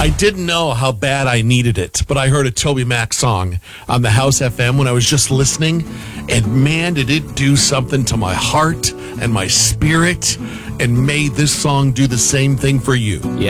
I didn't know how bad I needed it, but I heard a Toby Mac song on the House FM when I was just listening, and man, did it do something to my heart and my spirit, and may this song do the same thing for you. Yeah.